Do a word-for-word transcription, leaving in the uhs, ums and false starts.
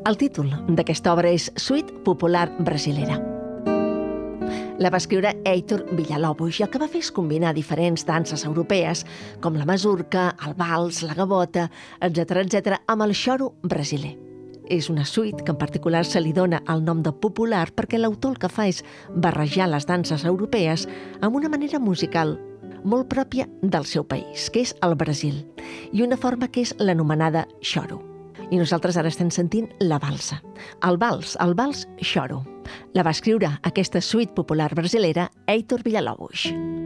El títol d'aquesta obra és Suite Popular Brasilera. La va escriure Heitor Villa-Lobos i el que va fer és combinar diferents danses europees, com la mazurca, el vals, la gavota, etcètera, etcètera, amb el xoro brasiler. És una suite que en particular se li dona el nom de popular perquè l'autor el que fa és barrejar les danses europees amb una manera musical molt pròpia del seu país, que és el Brasil, i una forma que és l'anomenada xoro. I nosaltres ara estem sentint la valsa. El vals, el vals xoro. La va escriure aquesta suite popular brasilera Heitor Villa-Lobos.